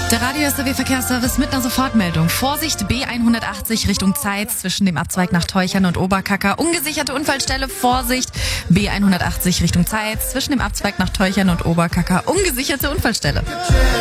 Der Radio SRW Verkehrsservice mit einer Sofortmeldung. Vorsicht, B180 Richtung Zeitz zwischen dem Abzweig nach Teuchern und Oberkacker. Ungesicherte Unfallstelle. Vorsicht, B180 Richtung Zeitz zwischen dem Abzweig nach Teuchern und Oberkacker. Ungesicherte Unfallstelle.